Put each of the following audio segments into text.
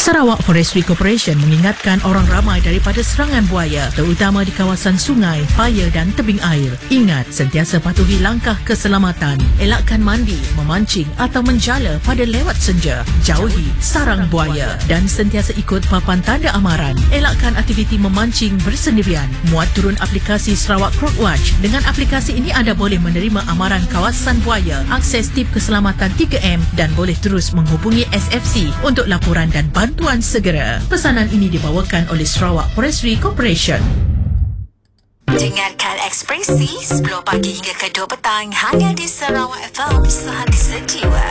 Sarawak Forestry Corporation mengingatkan orang ramai daripada serangan buaya, terutama di kawasan sungai, paya dan tebing air. Ingat, sentiasa patuhi langkah keselamatan. Elakkan mandi, memancing atau menjala pada lewat senja. Jauhi sarang buaya dan sentiasa ikut papan tanda amaran. Elakkan aktiviti memancing bersendirian. Muat turun aplikasi Sarawak Crockwatch. Dengan aplikasi ini anda boleh menerima amaran kawasan buaya, akses tip keselamatan 3M dan boleh terus menghubungi SFC untuk laporan dan bantuan segera. Pesanan ini dibawakan oleh Sarawak Forestry Corporation. Dengarkan Ekspresi 10 pagi hingga ke 2 petang hanya di Sarawak FM, sehati sejiwa.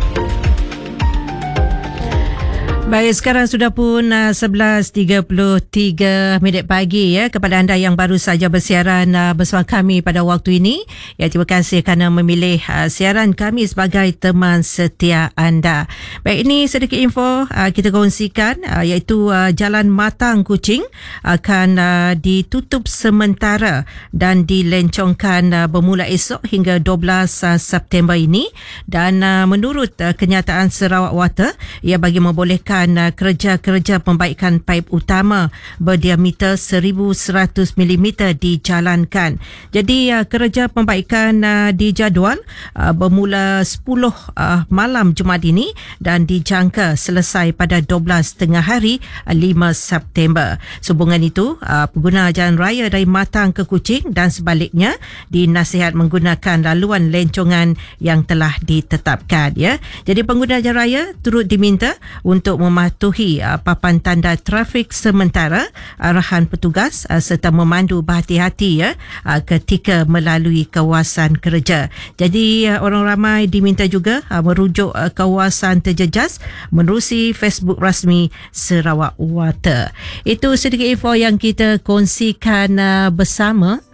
Baik, sekarang sudah pun 11.33 minit pagi ya. Kepada anda yang baru saja bersiaran bersama kami pada waktu ini, ya, terima kasih kerana memilih siaran kami sebagai teman setia anda. Baik, ini sedikit info kita kongsikan, iaitu Jalan Matang Kuching akan ditutup sementara dan dilencongkan bermula esok hingga 12 September ini. Dan menurut kenyataan Sarawak Water, ia bagi membolehkan kerja-kerja pembaikan paip utama berdiameter 1,100 mm dijalankan. Jadi kerja pembaikan dijadual bermula 10 malam Jumaat ini dan dijangka selesai pada 12 tengah hari 5 September. Sehubungan itu, pengguna jalan raya dari Matang ke Kuching dan sebaliknya dinasihat menggunakan laluan lencongan yang telah ditetapkan ya. Jadi pengguna jalan raya turut diminta untuk mematuhi papan tanda trafik sementara, arahan petugas serta memandu berhati-hati ya ketika melalui kawasan kerja. Jadi orang ramai diminta juga merujuk kawasan terjejas menerusi Facebook rasmi Sarawak Water. Itu sedikit info yang kita kongsikan bersama.